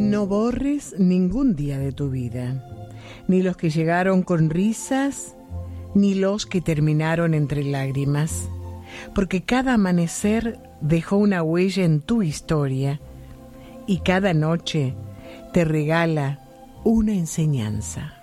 No borres ningún día de tu vida, ni los que llegaron con risas, ni los que terminaron entre lágrimas, porque cada amanecer dejó una huella en tu historia y cada noche te regala una enseñanza.